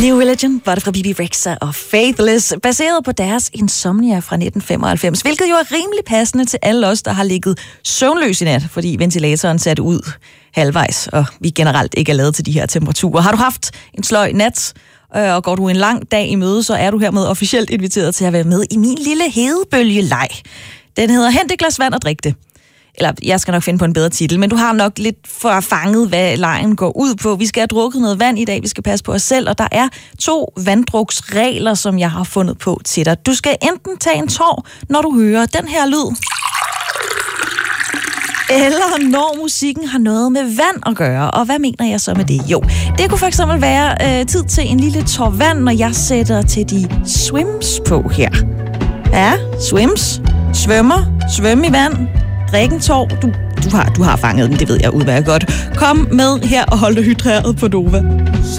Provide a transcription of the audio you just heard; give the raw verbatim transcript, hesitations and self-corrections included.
New Religion var det fra B B Rexha og Faithless, baseret på deres Insomnia fra nitten femoghalvfems, hvilket jo er rimelig passende til alle os, der har ligget søvnløs i nat, fordi ventilatoren satte ud halvvejs, og vi generelt ikke er lavet til de her temperaturer. Har du haft en sløj nat, og går du en lang dag i møde, så er du hermed officielt inviteret til at være med i min lille hedebølgeleg. Den hedder Hent et glas vand og drik det. Eller, jeg skal nok finde på en bedre titel, men du har nok lidt for fanget, hvad lejen går ud på. Vi skal have drukket noget vand i dag, vi skal passe på os selv, og der er to vanddruksregler, som jeg har fundet på til dig. Du skal enten tage en tår, når du hører den her lyd, eller når musikken har noget med vand at gøre. Og hvad mener jeg så med det? Jo, det kunne for eksempel være øh, tid til en lille tår vand, når jeg sætter til de swims på her. Ja, swims, svømmer, svømme i vand, drikke en tår. Du, du, har, du har fanget den, det ved jeg udmærket godt. Kom med her og hold dig hydreret på Nova.